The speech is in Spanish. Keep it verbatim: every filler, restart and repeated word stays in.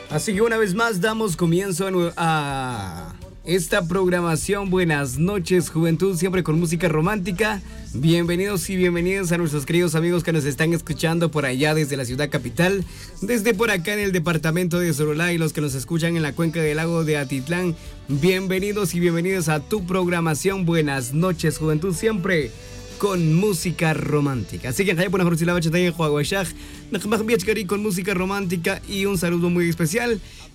Así que una vez más damos comienzo a, nue- a esta programación. Buenas noches, juventud, siempre con música romántica. Bienvenidos y bienvenidas a nuestros queridos amigos que nos están escuchando por allá desde la ciudad capital, desde por acá en el departamento de Sololá, y los que nos escuchan en la cuenca del lago de Atitlán. Bienvenidos y bienvenidos a tu programación. Buenas noches, juventud, siempre con música romántica. Así que con música romántica y un saludo muy especial.